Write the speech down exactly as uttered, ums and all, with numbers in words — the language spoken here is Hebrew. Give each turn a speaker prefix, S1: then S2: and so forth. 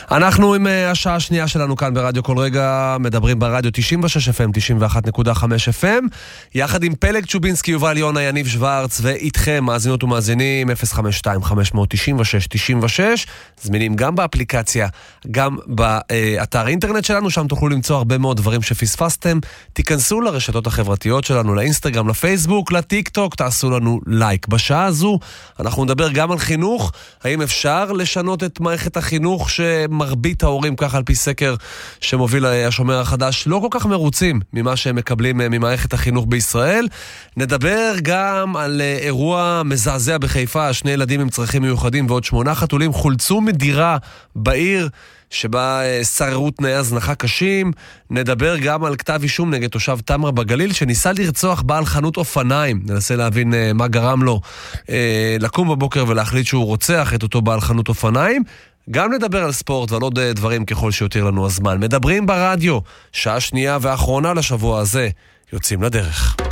S1: אנחנו עם השעה השנייה שלנו כאן ברדיו כל רגע, מדברים ברדיו תשעים ושש אף אם, תשעים ואחת נקודה חמש אף אם, יחד עם פלג צ'ובינסקי, יובל יונה, יניב שוורץ, ואיתכם, מאזינות ומאזינים, אפס חמש שתיים חמש תשעים ושש תשעים ושש, זמינים גם באפליקציה, גם באתר האינטרנט שלנו, שם תוכלו למצוא הרבה מאוד דברים שפספסתם. תיכנסו לרשתות החברתיות שלנו, לאינסטגרם, לפייסבוק, לטיק טוק, תעשו לנו לייק. בשעה הזו אנחנו נדבר גם על חינוך, האם אפשר לשנות את מערכת החינוך שמרבית ההורים, ככה על פי סקר שמוביל השומר החדש, לא כל כך מרוצים ממה שהם מקבלים ממערכת החינוך בישראל. נדבר גם על אירוע מזעזע בחיפה, שני ילדים עם צרכים מיוחדים ועוד שמונה חתולים חולצו מדירה בעיר שבה שררו תנאי הזנחה קשים. נדבר גם על כתב אישום נגד תושב תמרה בגליל שניסה לרצוח בעל חנות אופניים. ננסה להבין מה גרם לו לקום בבוקר ולהחליט שהוא רוצח את אותו בעל חנות אופניים. גם נדבר על ספורט ועל עוד דברים ככל שיותר לנו הזמן. מדברים ברדיו, שעה שנייה ואחרונה לשבוע הזה, יוצאים לדרך.